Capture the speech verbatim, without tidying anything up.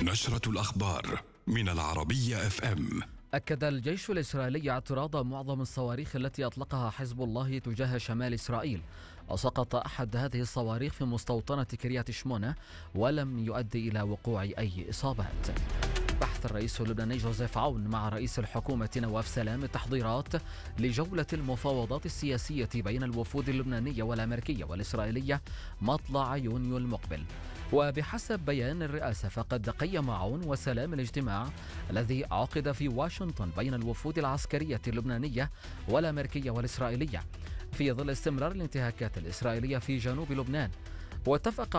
نشرة الأخبار من العربية اف ام. أكد الجيش الإسرائيلي اعتراض معظم الصواريخ التي أطلقها حزب الله تجاه شمال إسرائيل، وسقط أحد هذه الصواريخ في مستوطنة كريات شمونة ولم يؤدي إلى وقوع أي إصابات. بحث الرئيس اللبناني جوزيف عون مع رئيس الحكومة نواف سلام التحضيرات لجولة المفاوضات السياسية بين الوفود اللبنانية والأمريكية والإسرائيلية مطلع يونيو المقبل. وبحسب بيان الرئاسة فقد قيم عون وسلام الاجتماع الذي عقد في واشنطن بين الوفود العسكرية اللبنانية والأمريكية والإسرائيلية في ظل استمرار الانتهاكات الإسرائيلية في جنوب لبنان. واتفق